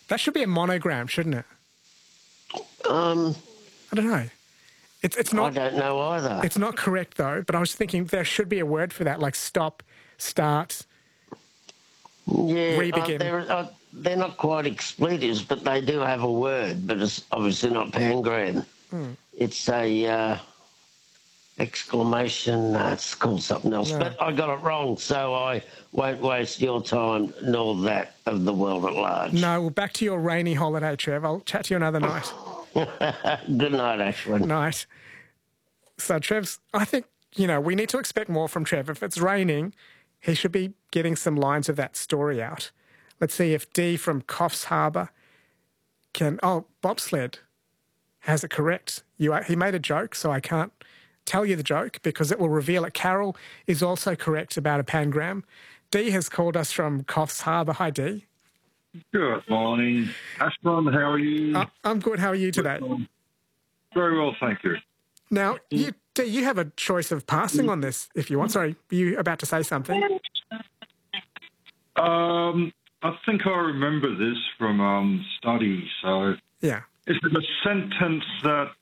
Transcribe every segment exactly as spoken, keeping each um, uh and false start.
That should be a monogram, shouldn't it? Um, I don't know. It's it's not. I don't know either. It's not correct though. But I was thinking there should be a word for that, like stop, start. Yeah, Re-begin. uh, they're, uh, they're not quite expletives, but they do have a word, but it's obviously not pangram. Hmm. It's a uh, exclamation. Uh, it's called something else, No. but I got it wrong, so I won't waste your time nor that of the world at large. No, well, back to your rainy holiday, Trev. I'll chat to you another night. Good night, Ashwin. Night. So, Trev's, I think, you know, we need to expect more from Trev. If it's raining, he should be getting some lines of that story out. Let's see if Dee from Coffs Harbour can... Oh, bobsled has it correct. You are, he made a joke, so I can't tell you the joke because it will reveal it. Carol is also correct about a pangram. Dee has called us from Coffs Harbour. Hi, Dee. Good morning. Ashburn, how are you? Uh, I'm good. How are you today? Very well, thank you. Now, you, Dee, you have a choice of passing on this if you want. Sorry, were you about to say something? Um, I think I remember this from um, study. So, Yeah. is it a sentence that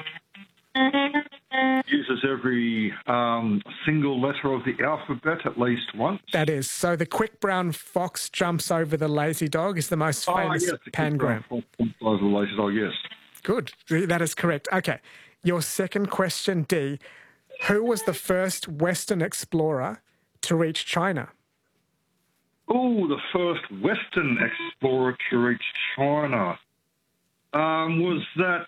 uses every um, single letter of the alphabet at least once? That is. So the quick brown fox jumps over the lazy dog is the most famous oh, yes, the pangram. Over the lazy dog, yes. Good. That is correct. Okay. Your second question, D. Who was the first Western explorer to reach China? Oh, the first Western explorer to reach China. Um, was that...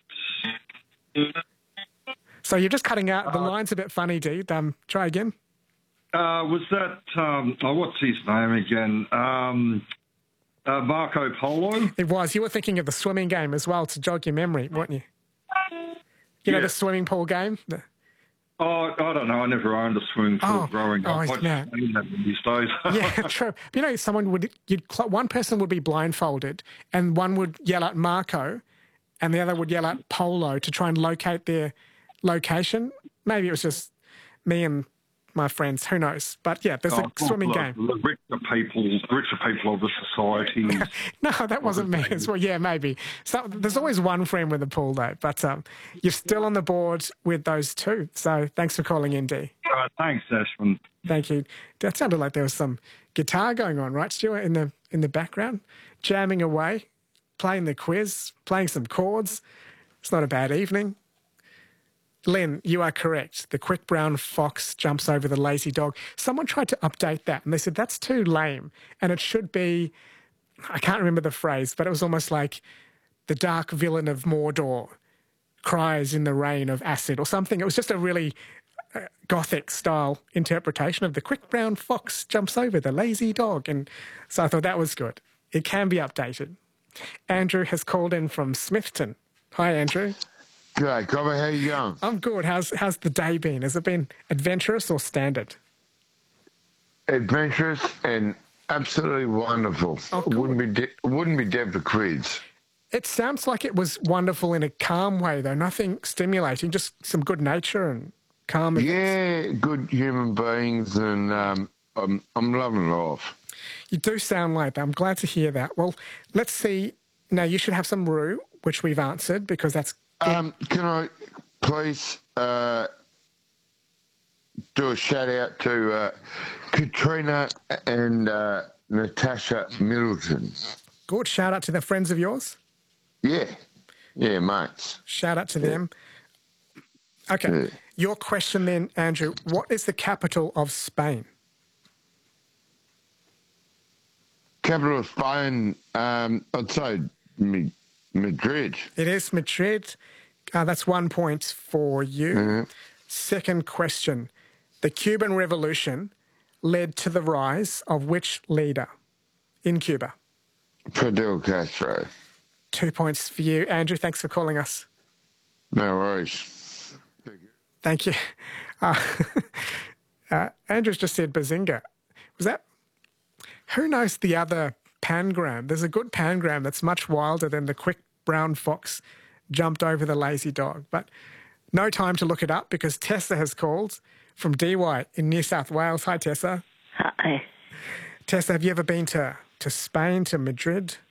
So you're just cutting out. The Uh, line's a bit funny, D. Um, try again. Uh, was that, um, oh, what's his name again? Um, uh, Marco Polo? It was. You were thinking of the swimming game as well to jog your memory, weren't you? You know, Yeah. the swimming pool game? The- Oh, I don't know. I never owned a swimming pool Oh, growing oh, up. he's I just mad. seen that these days. Yeah, true. But you know, someone would, you'd, cl- one person would be blindfolded and one would yell at Marco and the other would yell at Polo to try and locate their location. Maybe it was just me and my friends, who knows? But yeah, there's Oh, a swimming the, game. The richer people, the richer people of the society. No, that wasn't me as well. Yeah, maybe. So there's always one friend with a pool though, but um, you're still on the board with those two. So thanks for calling in, D. uh, thanks, Ashman. Thank you. That sounded like there was some guitar going on, right, Stuart, in the in the background, jamming away, playing the quiz, playing some chords. It's not a bad evening. Len, you are correct. The quick brown fox jumps over the lazy dog. Someone tried to update that and they said that's too lame. And it should be, I can't remember the phrase, but it was almost like the dark villain of Mordor cries in the rain of acid or something. It was just a really uh, gothic style interpretation of the quick brown fox jumps over the lazy dog. And so I thought that was good. It can be updated. Andrew has called in from Smithton. Hi, Andrew. G'day, Cobber. How you going? I'm good. How's how's the day been? Has it been adventurous or standard? Adventurous and absolutely wonderful. Oh, cool. Wouldn't be de- wouldn't be dead for quids. It sounds like it was wonderful in a calm way, though. Nothing stimulating, just some good nature and calm. Yeah, good human beings, and um, I'm I'm loving life. You do sound like that. I'm glad to hear that. Well, let's see. Now, you should have some rue, which we've answered because that's... Um, can I please uh, do a shout out to uh, Katrina and uh, Natasha Middleton? Good. Shout out to the friends of yours. Yeah, yeah, mates. Shout out to them. Okay. Yeah. Your question then, Andrew. What is the capital of Spain? Capital of Spain, um, I'd say Mi- Madrid. It is Madrid. Uh, that's one point for you. Mhm. Second question. The Cuban Revolution led to the rise of which leader in Cuba? Fidel Castro. Two points for you. Andrew, thanks for calling us. No worries. Thank you. Uh, uh, Andrew's just said Bazinga. Was that... Who knows the other pangram? There's a good pangram that's much wilder than the quick brown fox jumped over the lazy dog. But no time to look it up because Tessa has called from D Y in New South Wales. Hi, Tessa. Hi. Tessa, have you ever been to, to Spain, to Madrid?